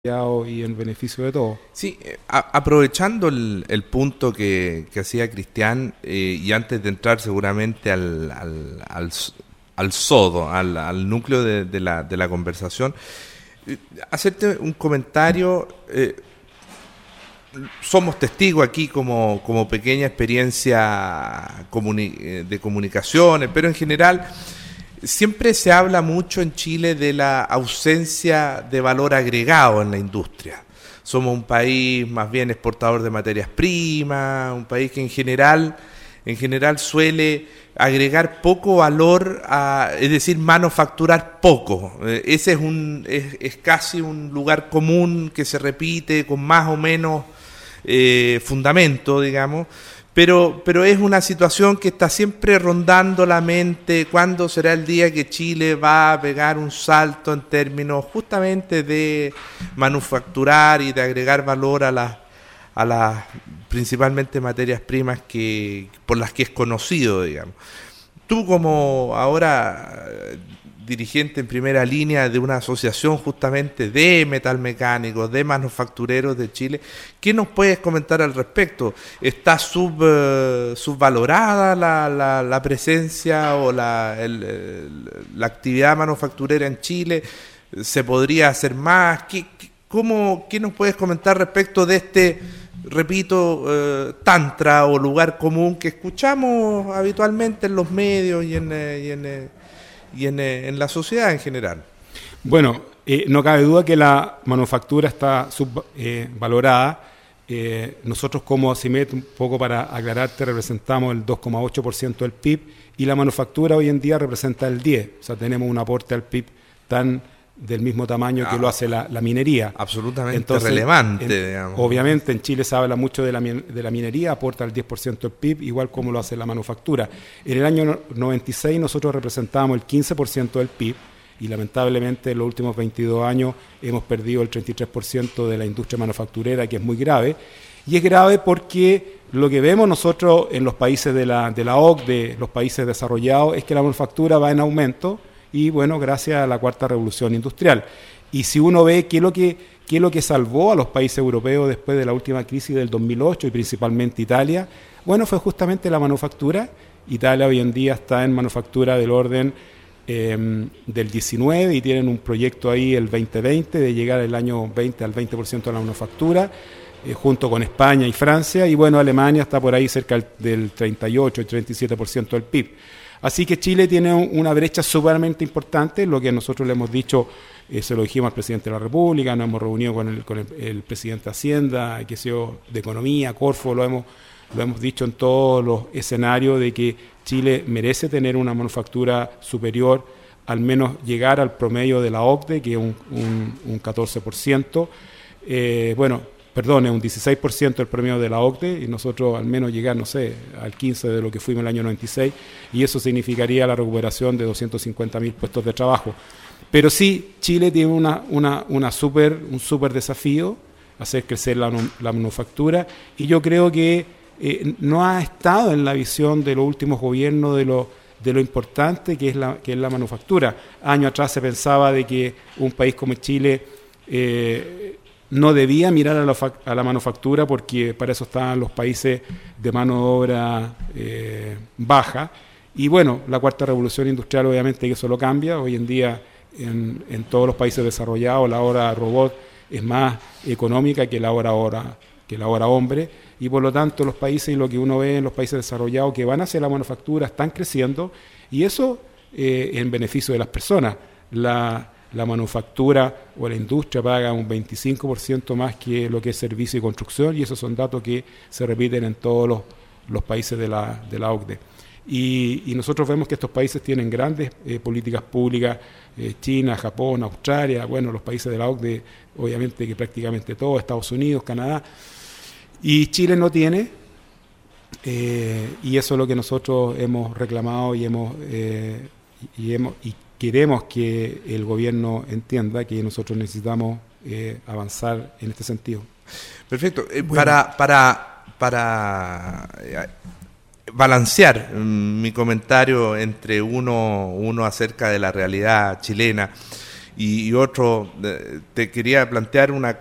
y en beneficio de todos. Sí, aprovechando el punto que hacía Cristian, y antes de entrar seguramente al sodo, al núcleo de la conversación, hacerte un comentario. Somos testigos aquí como pequeña experiencia de comunicaciones, pero en general siempre se habla mucho en Chile de la ausencia de valor agregado en la industria. Somos un país más bien exportador de materias primas, un país que en general suele agregar poco valor, es decir, manufacturar poco. Ese es casi un lugar común que se repite con más o menos fundamento, digamos. Pero es una situación que está siempre rondando la mente. ¿Cuándo será el día que Chile va a pegar un salto en términos justamente de manufacturar y de agregar valor a las principalmente materias primas por las que es conocido, digamos? Tú, como ahora dirigente en primera línea de una asociación justamente de metalmecánicos, de manufactureros de Chile, ¿qué nos puedes comentar al respecto? ¿Está subvalorada la presencia o la actividad manufacturera en Chile? ¿Se podría hacer más? ¿Qué nos puedes comentar respecto de este, repito, tantra o lugar común que escuchamos habitualmente en los medios y en la sociedad en general? Bueno, no cabe duda que la manufactura está subvalorada. Nosotros como CIMET, un poco para aclararte, representamos el 2,8% del PIB y la manufactura hoy en día representa el 10%. O sea, tenemos un aporte al PIB del mismo tamaño que lo hace la minería. Absolutamente. Entonces, relevante, digamos. Obviamente en Chile se habla mucho de la minería, aporta el 10% del PIB, igual como lo hace la manufactura. En el año 96 nosotros representábamos el 15% del PIB y lamentablemente en los últimos 22 años hemos perdido el 33% de la industria manufacturera, que es muy grave. Y es grave porque lo que vemos nosotros en los países de la OCDE, los países desarrollados, es que la manufactura va en aumento. Y bueno, gracias a la cuarta revolución industrial. Y si uno ve qué es lo que salvó a los países europeos después de la última crisis del 2008 y principalmente Italia, bueno, fue justamente la manufactura. Italia hoy en día está en manufactura del orden del 19 y tienen un proyecto ahí el 2020 de llegar el año 20 al 20% de la manufactura, junto con España y Francia. Y bueno, Alemania está por ahí cerca del 38 y 37% del PIB. Así que Chile tiene una brecha sumamente importante, lo que nosotros le hemos dicho, se lo dijimos al presidente de la República, nos hemos reunido con el presidente de Hacienda, que sea de Economía, Corfo, lo hemos dicho en todos los escenarios de que Chile merece tener una manufactura superior, al menos llegar al promedio de la OCDE, que es un 14%. Es un 16% el promedio de la OCDE, y nosotros al menos llegar, no sé, al 15% de lo que fuimos en el año 96, y eso significaría la recuperación de 250.000 puestos de trabajo. Pero sí, Chile tiene un súper desafío, hacer crecer la manufactura, y yo creo que no ha estado en la visión de los últimos gobiernos de lo importante que es la manufactura. Años atrás se pensaba de que un país como Chile no debía mirar a la manufactura porque para eso estaban los países de mano de obra baja. Y bueno, la cuarta revolución industrial obviamente que eso lo cambia. Hoy en día en todos los países desarrollados la hora robot es más económica que la hora hombre. Y por lo tanto los países, y lo que uno ve en los países desarrollados que van hacia la manufactura, están creciendo, y eso en beneficio de las personas. La manufactura o la industria paga un 25% más que lo que es servicio y construcción, y esos son datos que se repiten en todos los países de la OCDE. Y nosotros vemos que estos países tienen grandes políticas públicas, China, Japón, Australia, bueno, los países de la OCDE, obviamente que prácticamente todos, Estados Unidos, Canadá, y Chile no tiene, y eso es lo que nosotros hemos reclamado y queremos que el gobierno entienda que nosotros necesitamos avanzar en este sentido. Perfecto. Para balancear mi comentario entre uno acerca de la realidad chilena y otro, te quería plantear una